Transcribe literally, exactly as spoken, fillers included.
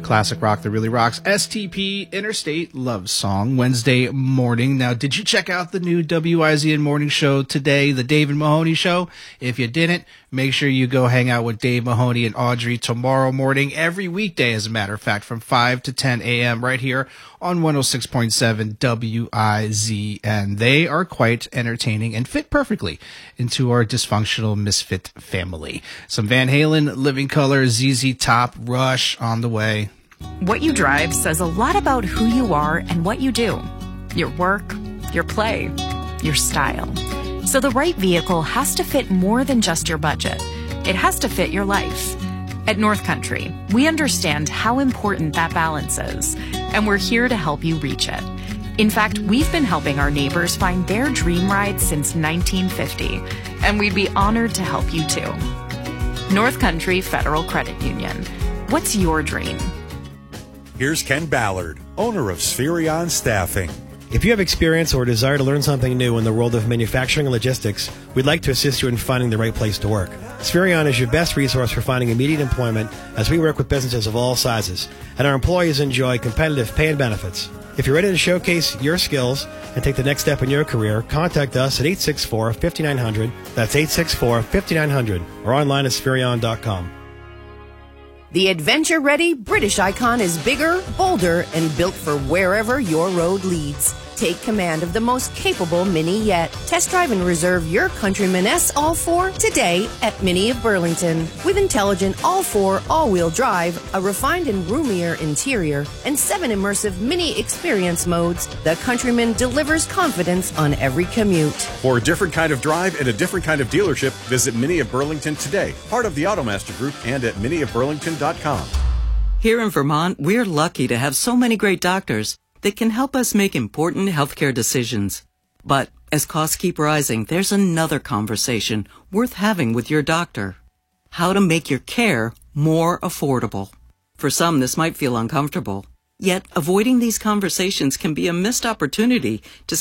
classic rock that really rocks. S T P Interstate Love Song, Wednesday morning. Now, did you check out the new W I Z N morning show today, the Dave and Mahoney Show? If you didn't, make sure you go hang out with Dave Mahoney and Audrey tomorrow morning, every weekday, as a matter of fact, from five to ten a.m. right here on one oh six point seven W I Z N. They are quite entertaining and fit perfectly into our dysfunctional misfit family. Some Van Halen, Living Colour, Z Z Top, Rush on the way. What you drive says a lot about who you are and what you do. Your work, your play, your style. So the right vehicle has to fit more than just your budget. It has to fit your life. At North Country, we understand how important that balance is, and we're here to help you reach it. In fact, we've been helping our neighbors find their dream ride since nineteen fifty, and we'd be honored to help you too. North Country Federal Credit Union. What's your dream? Here's Ken Ballard, owner of Spherion Staffing. If you have experience or desire to learn something new in the world of manufacturing and logistics, we'd like to assist you in finding the right place to work. Spherion is your best resource for finding immediate employment, as we work with businesses of all sizes, and our employees enjoy competitive pay and benefits. If you're ready to showcase your skills and take the next step in your career, contact us at eight six four, five nine zero zero. That's eight six four, five nine zero zero, or online at spherion dot com. The adventure-ready British icon is bigger, bolder, and built for wherever your road leads. Take command of the most capable Mini yet. Test drive and reserve your Countryman S All four today at Mini of Burlington. With intelligent All four all-wheel drive, a refined and roomier interior, and seven immersive Mini experience modes, the Countryman delivers confidence on every commute. For a different kind of drive and a different kind of dealership, visit Mini of Burlington today, part of the Automaster Group, and at mini of burlington dot com. Here in Vermont, we're lucky to have so many great doctors that can help us make important healthcare decisions. But as costs keep rising, there's another conversation worth having with your doctor. How to make your care more affordable. For some, this might feel uncomfortable. Yet, avoiding these conversations can be a missed opportunity to